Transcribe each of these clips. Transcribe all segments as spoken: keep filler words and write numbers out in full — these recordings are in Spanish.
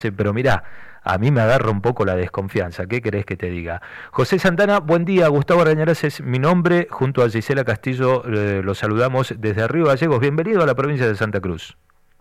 Sí, pero mirá, a mí me agarra un poco la desconfianza. ¿Qué querés que te diga? José Santana, buen día. Gustavo Arañarás es mi nombre. Junto a Gisela Castillo eh, los saludamos desde Río Gallegos. Bienvenido a la provincia de Santa Cruz.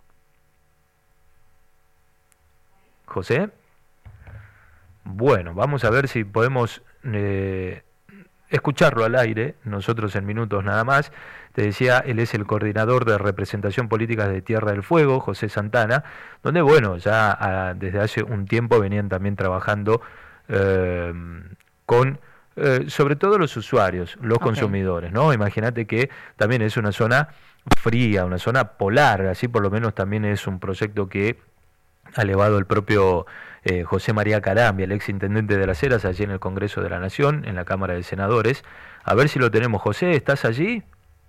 José. Bueno, vamos a ver si podemos eh, escucharlo al aire, nosotros en minutos nada más. Te decía, él es el coordinador de representación política de Tierra del Fuego, José Santana, donde, bueno, ya a, desde hace un tiempo venían también trabajando eh, con, eh, sobre todo los usuarios, los Ok. consumidores, ¿no? Imagínate que también es una zona fría, una zona polar, así por lo menos también es un proyecto que ha elevado el propio eh, José María Carambia, el ex intendente de Las Heras, allí en el Congreso de la Nación, en la Cámara de Senadores. A ver si lo tenemos. José, ¿estás allí?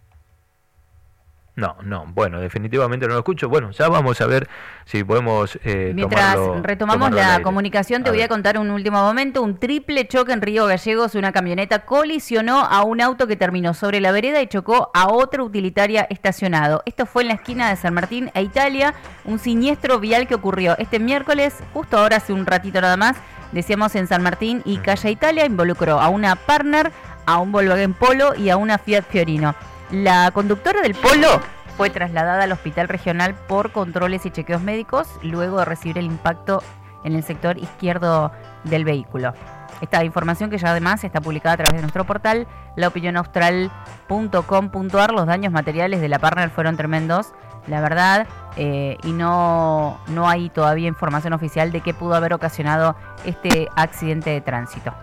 No, no, bueno, definitivamente no lo escucho. Bueno, ya vamos a ver si podemos eh, Mientras tomarlo, retomamos tomarlo al la aire. comunicación, te A voy a ver. contar un último momento. Un triple choque en Río Gallegos. Una camioneta colisionó a un auto que terminó sobre la vereda y chocó a otra utilitaria estacionado. Esto fue en la esquina de San Martín e Italia. Un siniestro vial que ocurrió este miércoles, justo ahora hace un ratito nada más. Decíamos en San Martín y calle Italia. Involucró a una Partner, a un Volkswagen Polo y a una Fiat Fiorino. La conductora del Polo fue trasladada al hospital regional por controles y chequeos médicos luego de recibir el impacto en el sector izquierdo del vehículo. Esta información, que ya además está publicada a través de nuestro portal la opinión austral punto com punto a r. Los daños materiales de la Partner fueron tremendos, la verdad, eh, y no, no hay todavía información oficial de qué pudo haber ocasionado este accidente de tránsito.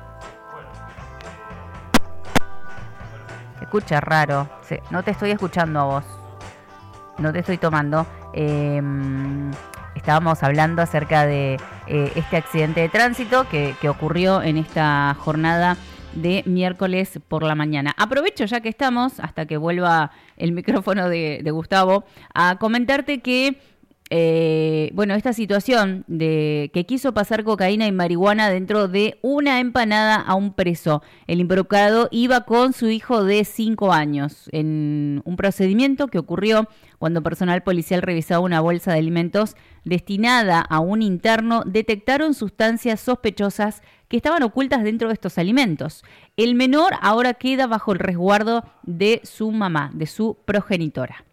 Se escucha raro, sí, no te estoy escuchando a vos. No te estoy tomando. Eh, estábamos hablando acerca de eh, este accidente de tránsito que, que ocurrió en esta jornada de miércoles por la mañana. Aprovecho, ya que estamos, hasta que vuelva el micrófono de, de Gustavo, a comentarte que Eh, bueno, esta situación de que quiso pasar cocaína y marihuana dentro de una empanada a un preso. El involucrado iba con su hijo de cinco años en un procedimiento que ocurrió cuando personal policial revisaba una bolsa de alimentos destinada a un interno. Detectaron sustancias sospechosas que estaban ocultas dentro de estos alimentos. El menor ahora queda bajo el resguardo de su mamá, de su progenitora.